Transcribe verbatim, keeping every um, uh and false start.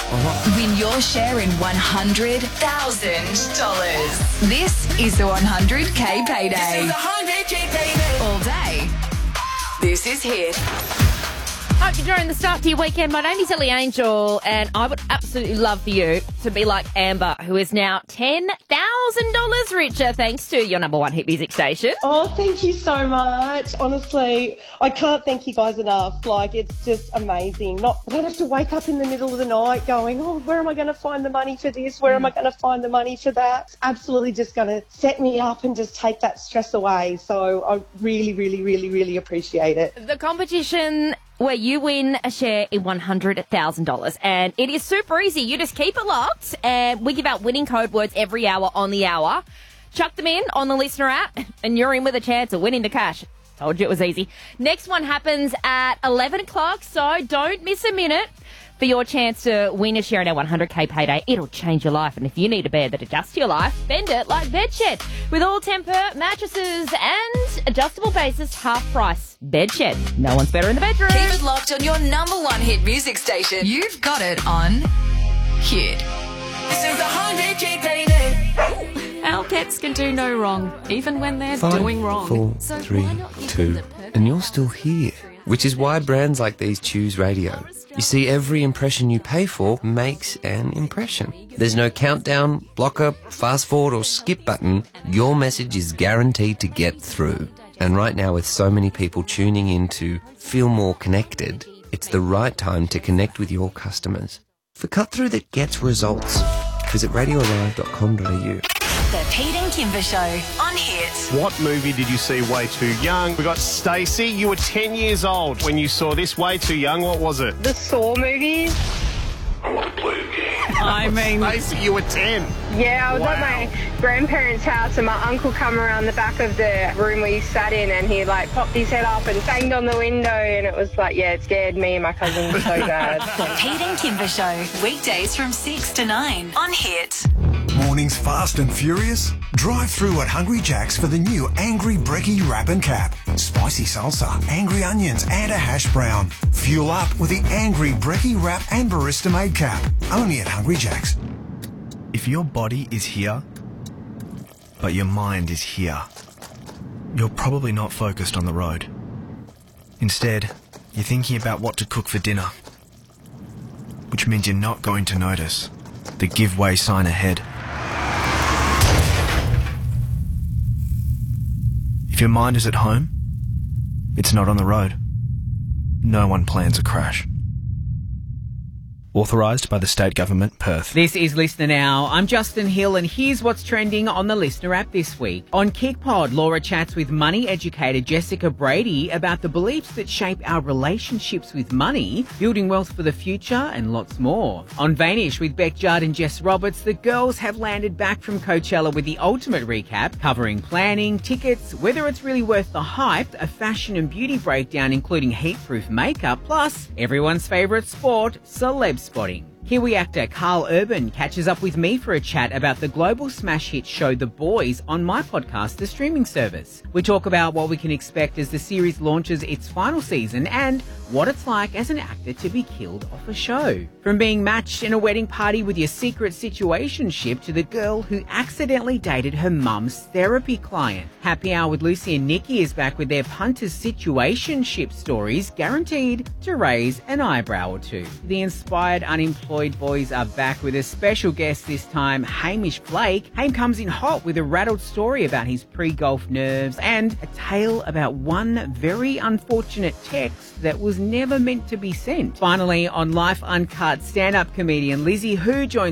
Uh-huh. Win your share in one hundred thousand dollars. This is the one hundred K Payday. This is the one hundred K Payday. All day. This is Hit. Hope you're enjoying the start to your weekend. My name is Ellie Angel, and I would absolutely love for you to be like Amber, who is now ten thousand dollars richer thanks to your number one hit music station. Oh, thank you so much. Honestly, I can't thank you guys enough. Like, it's just amazing. Not, I don't have to wake up in the middle of the night going, oh, where am I going to find the money for this? Where am I going to find the money for that? It's absolutely just going to set me up and just take that stress away. So I really, really, really, really appreciate it. The competition where you win a share in one hundred thousand dollars. And it is super easy. You just keep it locked, and we give out winning code words every hour on the hour. Chuck them in on the listener app, and you're in with a chance of winning the cash. Told you it was easy. Next one happens at eleven o'clock, so don't miss a minute for your chance to win a share in our one hundred K Payday. It'll change your life. And if you need a bed that adjusts to your life, bend it like Bedshed. With all temper, mattresses, and adjustable bases, half price. Bedshed. No one's better in the bedroom. Keep it locked on your number one hit music station. You've got it on Hit. This is the one hundred K Payday. Our pets can do no wrong, even when they're Five, doing wrong. four, So three, why not give two, them the perfect and you're still here. Which is why brands like these choose radio. You see, every impression you pay for makes an impression. There's no countdown, blocker, fast forward or skip button. Your message is guaranteed to get through. And right now, with so many people tuning in to feel more connected, it's the right time to connect with your customers. For cut-through that gets results, visit radio live dot com dot a u. The Pete and Kimber Show on Hit. What movie did you see way too young? We got Stacey. You were ten years old when you saw this. Way too young. What was it? The Saw movies? I want to play the game. I mean, Stacey, you were ten. Yeah, I was Wow. at my grandparents' house and my uncle come around the back of the room we sat in and he like popped his head up and banged on the window and it was like, yeah, it scared me and my cousin so bad. The Pete and Kimber Show. Weekdays from six to nine on Hit. Mornings fast and furious? Drive through at Hungry Jack's for the new Angry Brekkie Wrap and Cap. Spicy salsa, angry onions and a hash brown. Fuel up with the Angry Brekkie Wrap and Barista Made Cap. Only at Hungry Jack's. If your body is here, but your mind is here, you're probably not focused on the road. Instead, you're thinking about what to cook for dinner, which means you're not going to notice the give way sign ahead. If your mind is at home, it's not on the road. No one plans a crash. Authorised by the State Government, Perth. This is Listener Now. I'm Justin Hill, and here's what's trending on the Listener app this week. On KickPod, Laura chats with money educator Jessica Brady about the beliefs that shape our relationships with money, building wealth for the future, and lots more. On Vanish with Beck Judd and Jess Roberts, the girls have landed back from Coachella with the ultimate recap, covering planning, tickets, whether it's really worth the hype, a fashion and beauty breakdown including heat-proof makeup, plus everyone's favourite sport, celeb spotting. Kiwi actor Carl Urban catches up with me for a chat about the global smash hit show The Boys on my podcast, The Streaming Service. We talk about what we can expect as the series launches its final season and what it's like as an actor to be killed off a show. From being matched in a wedding party with your secret situationship to the girl who accidentally dated her mum's therapy client. Happy Hour with Lucy and Nikki is back with their punters situationship stories, guaranteed to raise an eyebrow or two. The Inspired Unemployed Boys are back with a special guest this time, Hamish Blake. Hame comes in hot with a rattled story about his pre-golf nerves and a tale about one very unfortunate text that was never meant to be sent. Finally, on Life Uncut, stand-up comedian Lizzie Hu joins